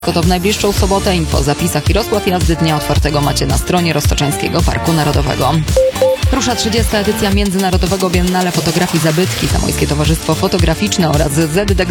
To w najbliższą sobotę. Info o zapisach i rozkład jazdy dnia otwartego macie na stronie Roztoczeńskiego Parku Narodowego. Rusza 30. edycja Międzynarodowego Biennale Fotografii Zabytki. Zamojskie Towarzystwo Fotograficzne oraz ZDEK